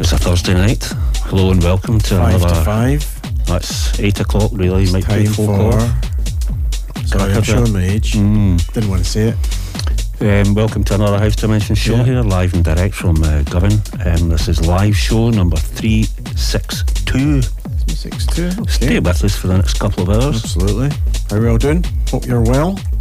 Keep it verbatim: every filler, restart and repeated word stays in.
It's a Thursday night. Hello and welcome to Five another. to five. That's eight o'clock, really. Might Time be four for. o'clock. Sorry, I'm showing my age. Mm. Didn't want to say it. Um, welcome to another House Dimension show Yeah. here, live and direct from uh, Govan. Um, this is live show number three sixty-two. three six two. Okay. Stay with us for the next couple of hours. Absolutely. How are we all doing? Hope you're well.